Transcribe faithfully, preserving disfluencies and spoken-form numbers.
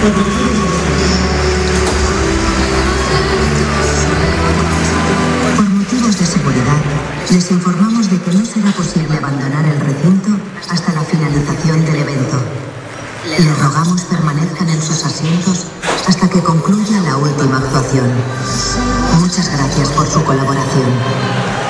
Por motivos de seguridad, les informamos de que no será posible abandonar el recinto hasta la finalización del evento. Les rogamos permanezcan en sus asientos hasta que concluya la última actuación. Muchas gracias por su colaboración.